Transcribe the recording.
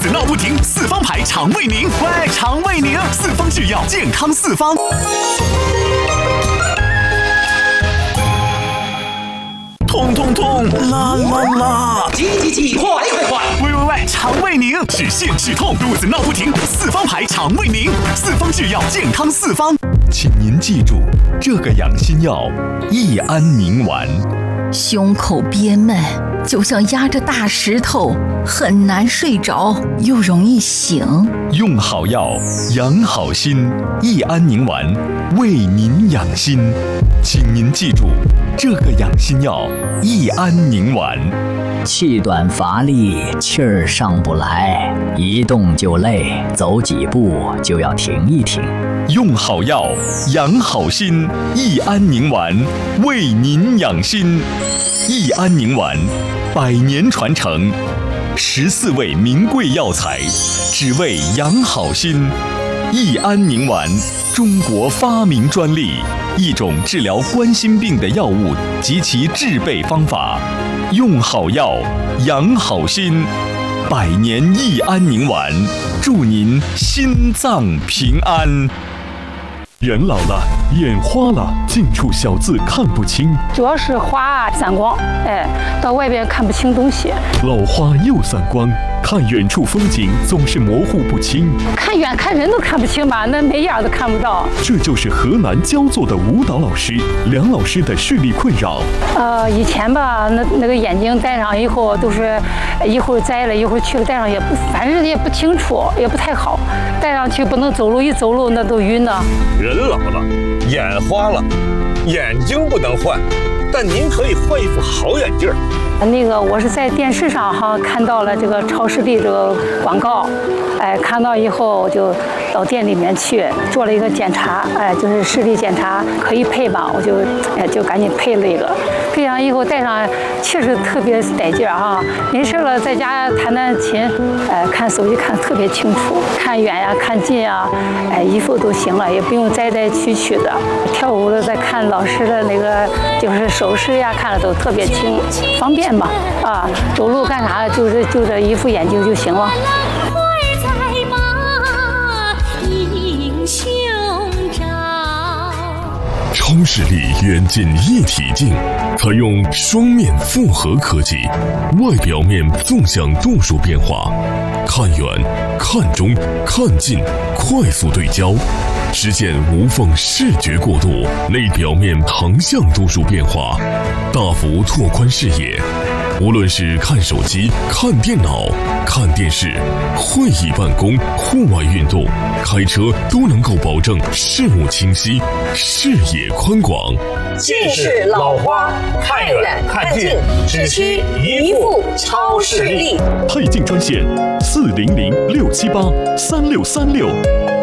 子闹不停，四方牌肠胃宁。喂，肠胃宁，四方制药，健康四方。痛痛痛，辣辣辣！ 急，快！ 喂，肠胃宁，止泻止痛，肚子闹不停，四方牌肠胃宁，四方制药，健康四方。 请您记住，这个养心药益安宁丸。 胸口憋闷，就像压着大石头，很难睡着，又容易醒。 用好药，养好心，益安宁丸为您养心。请您记住，这个养心药益安宁丸。 气短乏力，气儿上不来，一动就累，走几步就要停一停。 用好药，养好心，益安宁丸为您养心。益安宁丸100年传承，14味名贵药材，只为养好心。益安宁丸，中国发明专利，一种治疗冠心病的药物及其制备方法。用好药，养好心，100年益安宁丸，祝您心脏平安。 人老了，眼花了，近处小字看不清， 主要是花散光，到外边看不清东西。 老花又散光，看远处风景总是模糊不清， 看远看人都看不清吧，那眉眼都看不到。 这就是河南焦作的舞蹈老师梁老师的视力困扰。 以前吧，那个眼镜戴上以后都是一会儿摘了，一会儿去了，戴上也不，反正也不清楚，也不太好。戴上去不能走路，一走路那都晕呢。 人老了，眼花了，眼睛不能换，但您可以换一副好眼镜。 那个我是在电视上看到了这个超视力这个广告，看到以后我就到店里面去做了一个检查，就是视力检查可以配嘛，我就赶紧配了一个，配上以后戴上确实特别带劲没事了在家弹弹琴，看手机看特别清楚，看远呀看近呀，衣服都行了，也不用摘摘取的。跳舞的在看老师的那个就是手势呀，看了都特别清，方便嘛走路干啥就这一副眼镜就行了。 超视力远近一体镜，采用双面复合科技，外表面纵向度数变化，看远、看中、看近，快速对焦，实现无缝视觉过渡；内表面横向度数变化，大幅拓宽视野。无论是看手机、看电脑、看电视、会议办公、户外运动、开车，都能够保证视物清晰、视野宽广。 近视老花，看远看近，只需一副超视力。 配镜专线：400-678-3636。